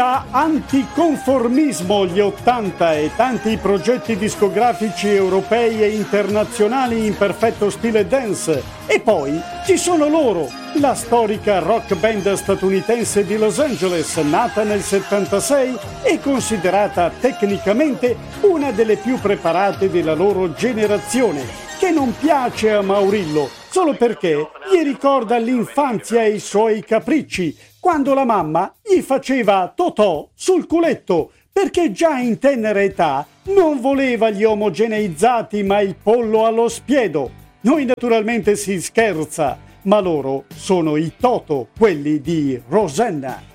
Anticonformismo gli 80 e tanti progetti discografici europei e internazionali in perfetto stile dance. E poi ci sono loro, la storica rock band statunitense di Los Angeles, nata nel 76 e considerata tecnicamente una delle più preparate della loro generazione, che non piace a Maurillo solo perché gli ricorda l'infanzia e i suoi capricci, quando la mamma gli faceva totò sul culetto, perché già in tenera età non voleva gli omogeneizzati ma il pollo allo spiedo. Noi naturalmente si scherza, ma loro sono i Toto, quelli di Rosanna.